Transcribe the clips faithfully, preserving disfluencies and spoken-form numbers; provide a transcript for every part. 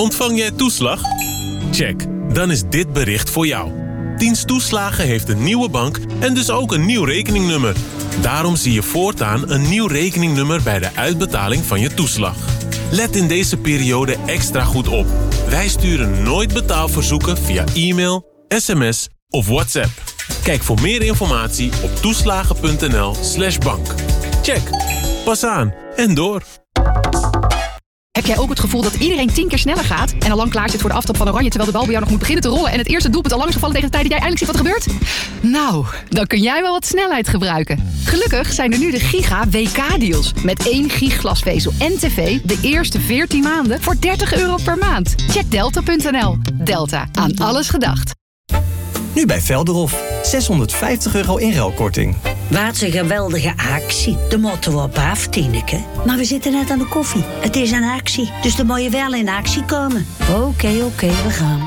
Ontvang jij toeslag? Check, dan is dit bericht voor jou. Dienst Toeslagen heeft een nieuwe bank en dus ook een nieuw rekeningnummer. Daarom zie je voortaan een nieuw rekeningnummer bij de uitbetaling van je toeslag. Let in deze periode extra goed op. Wij sturen nooit betaalverzoeken via e-mail, sms of WhatsApp. Kijk voor meer informatie op toeslagen.nl slash bank. Check. Pas aan en door. Heb jij ook het gevoel dat iedereen tien keer sneller gaat en al lang klaar zit voor de aftrap van Oranje terwijl de bal bij jou nog moet beginnen te rollen en het eerste doelpunt al lang is gevallen tegen de tijd dat jij eindelijk ziet wat er gebeurt? Nou, dan kun jij wel wat snelheid gebruiken. Gelukkig zijn er nu de Giga W K-deals. Met één gig glasvezel en tv de eerste veertien maanden voor dertig euro per maand. Check delta punt n l. Delta, aan alles gedacht. Nu bij Velderhof. zeshonderdvijftig euro inruilkorting. Wat een geweldige actie. De motto op af, Tineke. Maar we zitten net aan de koffie. Het is een actie, dus dan moet je wel in actie komen. Oké, okay, oké, okay, we gaan.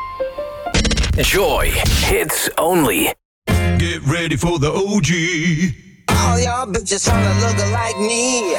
Joy hits only. Get ready for the O G. All y'all bitches wanna look like me.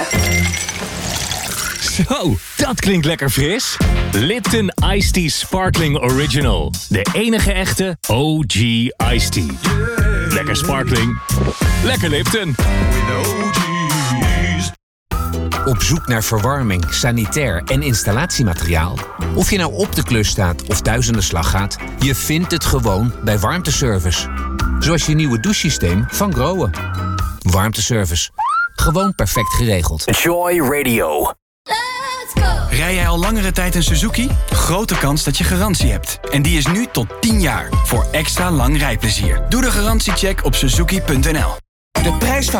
Zo, dat klinkt lekker fris. Lipton Iced Tea Sparkling Original. De enige echte O G Iced Tea. Yeah. Lekker sparkling. Lekker Lipton. With the O G's. Op zoek naar verwarming, sanitair en installatiemateriaal? Of je nou op de klus staat of thuis aan de slag gaat, je vindt het gewoon bij Warmteservice. Zoals je nieuwe douchesysteem van Grohe. Warmteservice. Gewoon perfect geregeld. Joy Radio. Rij jij al langere tijd een Suzuki? Grote kans dat je garantie hebt. En die is nu tot tien jaar. Voor extra lang rijplezier. Doe de garantiecheck op suzuki punt n l. De prijs van